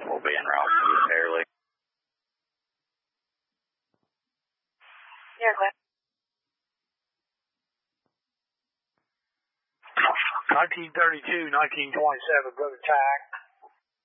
We'll be en route to Fairley. Yeah, Glenn. 1932, 1927, Brother Tack.